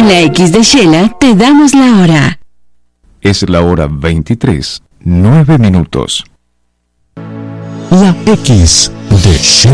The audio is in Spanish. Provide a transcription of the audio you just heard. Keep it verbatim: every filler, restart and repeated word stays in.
En la X de Shela te damos la hora. Es la hora veintitrés, nueve minutos. La X de Shela.